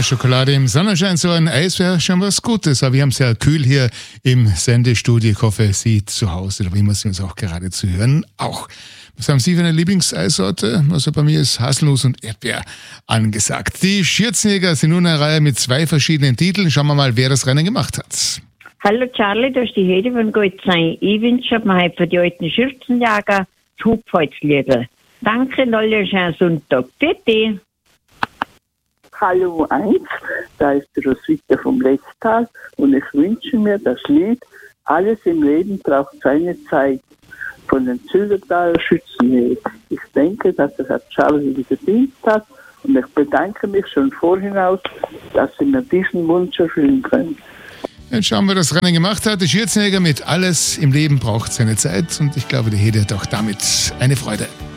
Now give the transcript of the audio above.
Schokolade im Sonnenschein, so ein Eis wäre schon was Gutes. Aber wir haben es ja kühl hier im Sendestudio. Ich hoffe, Sie zu Hause, oder wie immer Sie uns auch gerade zu hören, auch. Was haben Sie für eine Lieblingseissorte? Also bei mir ist Haselnuss und Erdbeer angesagt. Die Schürzenjäger sind nun eine Reihe mit 2 verschiedenen Titeln. Schauen wir mal, wer das Rennen gemacht hat. Hallo Charlie, da ist die Hede von Goldzheim. Ich wünsche mir heute für die alten Schürzenjäger das Hupfholzliedl. Danke, alle schönen Sonntag. Bitte. Hallo 1, da ist die Roswitha vom Lechtal und ich wünsche mir das Lied Alles im Leben braucht seine Zeit von den Zillertaler Schützenjägern. Ich denke, dass das Herr Charlie wieder Dienst hat und ich bedanke mich schon vorhinaus, dass Sie mir diesen Wunsch erfüllen können. Jetzt schauen wir, wer das Rennen gemacht hat. Die Schürzenjäger mit Alles im Leben braucht seine Zeit und ich glaube, die Hede hat auch damit eine Freude.